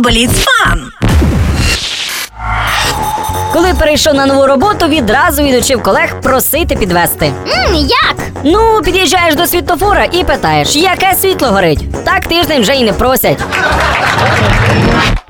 Бліцфан. Коли перейшов на нову роботу, відразу відучив колег просити підвести. Як? Ну, під'їжджаєш до світлофора і питаєш, яке світло горить. Так тиждень вже й не просять.